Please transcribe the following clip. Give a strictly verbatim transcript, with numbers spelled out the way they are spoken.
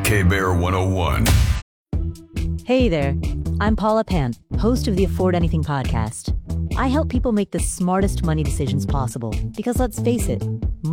K Bear one oh one. Hey there, I'm Paula Pant, host of the Afford Anything podcast. I help people make the smartest money decisions possible because let's face it,